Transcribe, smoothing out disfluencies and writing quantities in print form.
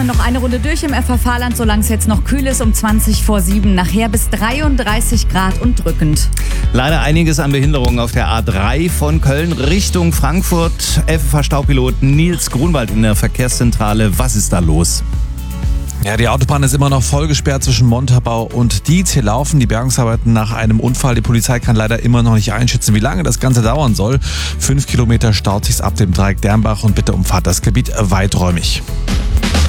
noch eine Runde durch im FH-Fahrland, solange es jetzt noch kühl ist, um 20:07. Nachher bis 33 Grad und drückend. Leider einiges an Behinderungen auf der A3 von Köln Richtung Frankfurt. FH-Staupilot Nils Grunwald in der Verkehrszentrale. Was ist da los? Ja, die Autobahn ist immer noch voll gesperrt zwischen Montabaur und Dietz. Hier laufen die Bergungsarbeiten nach einem Unfall. Die Polizei kann leider immer noch nicht einschätzen, wie lange das Ganze dauern soll. 5 Kilometer staut sich ab dem Dreieck Dernbach und bitte umfahrt das Gebiet weiträumig.